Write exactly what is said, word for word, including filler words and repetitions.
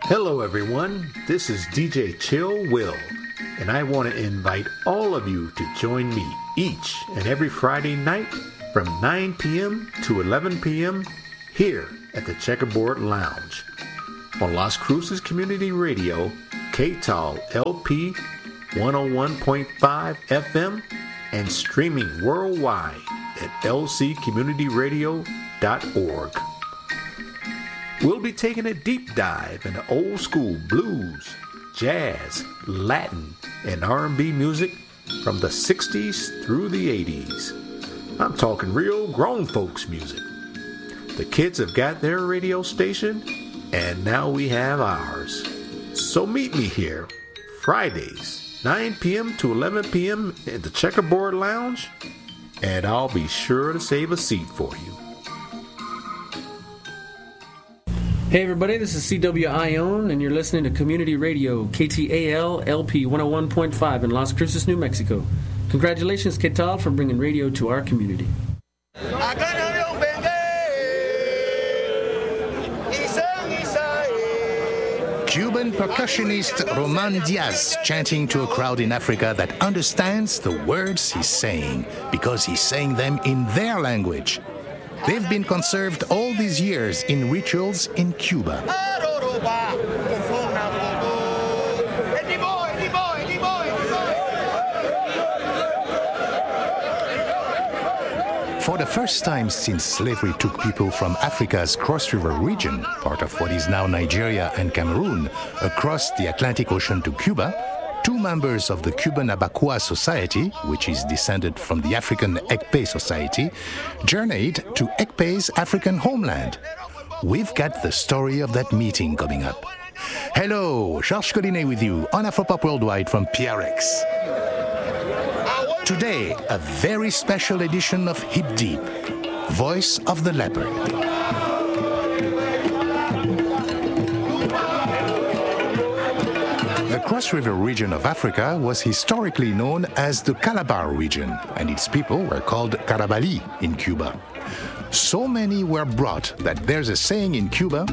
Hello everyone, this is D J Chill Will, and I want to invite all of you to join me each and every Friday night from nine p.m. to eleven p.m. here at the Checkerboard Lounge on Las Cruces Community Radio, K T A L L P one oh one point five F M, and streaming worldwide at L C community radio dot org. We'll be taking a deep dive into old school blues, jazz, Latin, and R and B music from the sixties through the eighties. I'm talking real grown folks music. The kids have got their radio station, and now we have ours. So meet me here, Fridays, nine p.m. to eleven p.m. at the Checkerboard Lounge, and I'll be sure to save a seat for you. Hey everybody, this is C W Ione, and you're listening to Community Radio, K T A L L P one oh one point five in Las Cruces, New Mexico. Congratulations, K T A L, for bringing radio to our community. Cuban percussionist Roman Diaz chanting to a crowd in Africa that understands the words he's saying because he's saying them in their language. They've been conserved all these years in rituals in Cuba. For the first time since slavery took people from Africa's Cross River region, part of what is now Nigeria and Cameroon, across the Atlantic Ocean to Cuba, two members of the Cuban Abacoa Society, which is descended from the African Ekpe Society, journeyed to Ekpe's African homeland. We've got the story of that meeting coming up. Hello, Georges Collinet with you on Afropop Worldwide from P R X. Today, a very special edition of Hip Deep, Voice of the Leopard. The Cross River region of Africa was historically known as the Calabar region, and its people were called Carabali in Cuba. So many were brought that there's a saying in Cuba